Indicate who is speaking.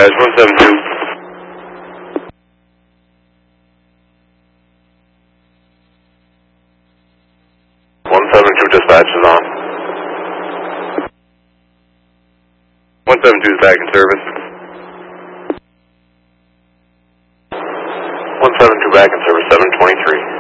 Speaker 1: dispatch, 172. 172 dispatch is on. 172 is back in service. 172 back in service, 723.